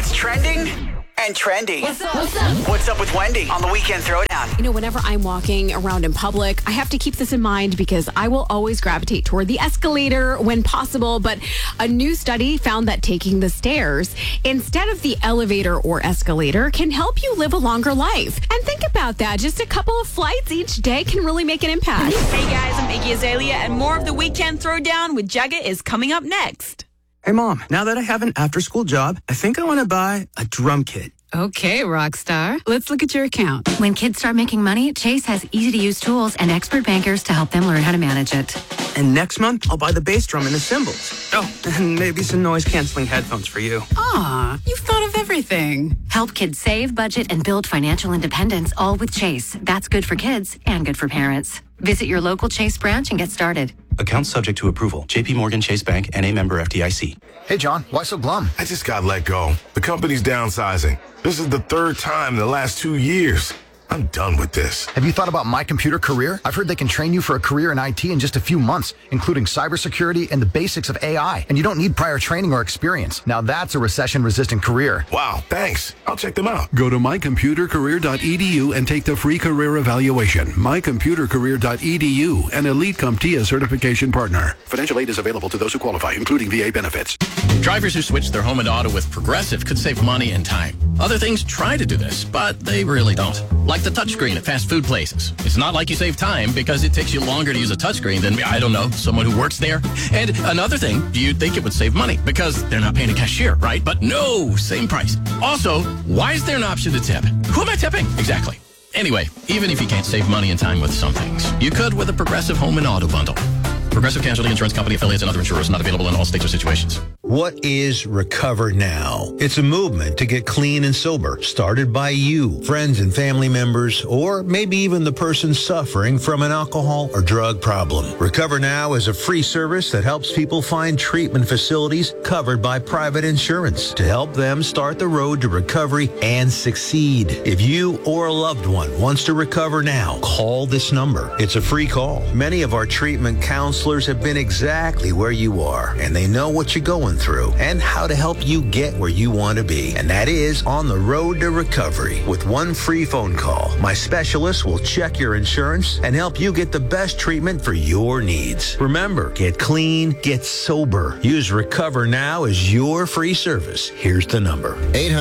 what's trending and trendy. What's up? What's up with Wendy on the Weekend Throwdown? You know, whenever I'm walking around in public, I have to keep this in mind because I will always gravitate toward the escalator when possible. But a new study found that taking the stairs instead of the elevator or escalator can help you live a longer life. And think about that. Just a couple of flights each day can really make an impact. Hey guys, I'm Iggy Azalea, and more of the Weekend Throwdown with Jugga is coming up next. Hey, Mom, now that I have an after-school job, I think I want to buy a drum kit. Okay, rock star. Let's look at your account. When kids start making money, Chase has easy-to-use tools and expert bankers to help them learn how to manage it. And next month, I'll buy the bass drum and the cymbals. Oh, and maybe some noise-canceling headphones for you. Aw, you've thought of everything. Help kids save, budget, and build financial independence, all with Chase. That's good for kids and good for parents. Visit your local Chase branch and get started. Account subject to approval. JP Morgan Chase Bank, N.A. member FDIC. Hey, John, why so glum? I just got let go. The company's downsizing. This is the third time in the last 2 years. I'm done with this. Have you thought about My Computer Career? I've heard they can train you for a career in IT in just a few months, including cybersecurity and the basics of AI. And you don't need prior training or experience. Now that's a recession-resistant career. Wow, thanks. I'll check them out. Go to mycomputercareer.edu and take the free career evaluation. Mycomputercareer.edu, an Elite CompTIA certification partner. Financial aid is available to those who qualify, including VA benefits. Drivers who switch their home and auto with Progressive could save money and time. Other things try to do this, but they really don't. Like the touchscreen at fast food places. It's not like you save time because it takes you longer to use a touchscreen than, I don't know, someone who works there. And another thing, you'd think it would save money because they're not paying a cashier, right? But no, same price. Also, why is there an option to tip? Who am I tipping? Exactly. Anyway, even if you can't save money and time with some things, you could with a Progressive home and auto bundle. Progressive Casualty Insurance Company affiliates and other insurers not available in all states or situations. What is Recover Now? It's a movement to get clean and sober, started by you, friends and family members, or maybe even the person suffering from an alcohol or drug problem. Recover Now is a free service that helps people find treatment facilities covered by private insurance to help them start the road to recovery and succeed. If you or a loved one wants to recover now, call this number. It's a free call. Many of our treatment counselors have been exactly where you are, and they know what you're going through and how to help you get where you want to be. And that is on the road to recovery. With one free phone call, my specialist will check your insurance and help you get the best treatment for your needs. Remember, get clean, get sober. Use Recover Now as your free service. Here's the number.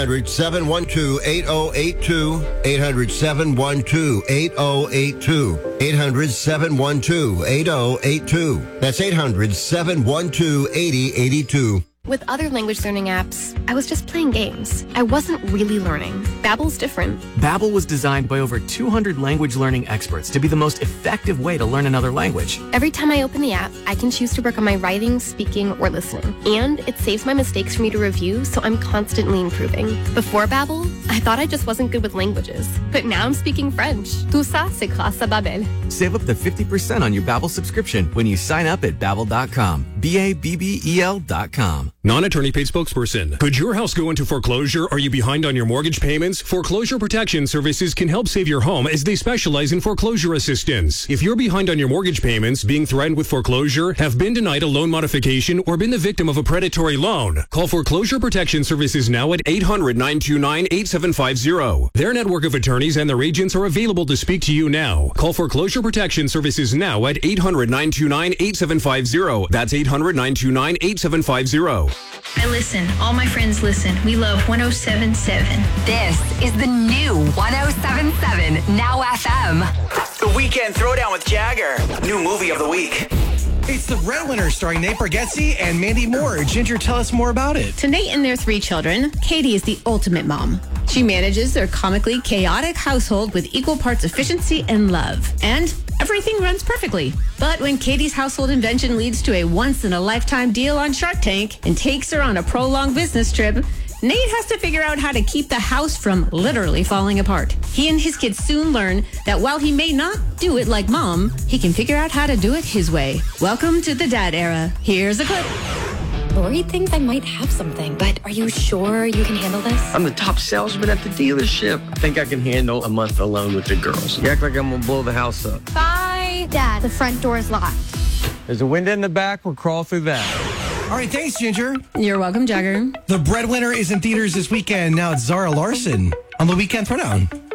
800-712-8082. 800-712-8082. 800-712-8082. That's 800-712-8082. With other language learning apps, I was just playing games. I wasn't really learning. Babbel's different. Babbel was designed by over 200 language learning experts to be the most effective way to learn another language. Every time I open the app, I can choose to work on my writing, speaking, or listening. And it saves my mistakes for me to review, so I'm constantly improving. Before Babbel, I thought I just wasn't good with languages. But now I'm speaking French. Tout ça, c'est grâce à Babbel. Save up to 50% on your Babbel subscription when you sign up at Babbel.com. Babbel.com. Non-attorney paid spokesperson. Could your house go into foreclosure? Are you behind on your mortgage payments? Foreclosure Protection Services can help save your home as they specialize in foreclosure assistance. If you're behind on your mortgage payments, being threatened with foreclosure, have been denied a loan modification, or been the victim of a predatory loan, call Foreclosure Protection Services now at 800-929-8750. Their network of attorneys and their agents are available to speak to you now. Call Foreclosure Protection Services now at 800-929-8750. That's 800-929-8750. I listen. All my friends listen. We love 107.7. This is the new 107.7 Now FM. The Weekend Throwdown with Jagger. New movie of the week. It's The Breadwinner, starring Nate Bargatze and Mandy Moore. Ginger, tell us more about it. To Nate and their 3 children, Katie is the ultimate mom. She manages their comically chaotic household with equal parts efficiency and love. And everything runs perfectly. But when Katie's household invention leads to a once-in-a-lifetime deal on Shark Tank and takes her on a prolonged business trip, Nate has to figure out how to keep the house from literally falling apart. He and his kids soon learn that while he may not do it like mom, he can figure out how to do it his way. Welcome to the dad era. Here's a clip. Lori thinks I might have something, but are you sure you can handle this? I'm the top salesman at the dealership. I think I can handle a month alone with the girls. You act like I'm gonna blow the house up. Bye, Dad. The front door is locked. There's a window in the back. We'll crawl through that. All right, thanks, Ginger. You're welcome, Jagger. The Breadwinner is in theaters this weekend. Now it's Zara Larson on the Weekend Throwdown.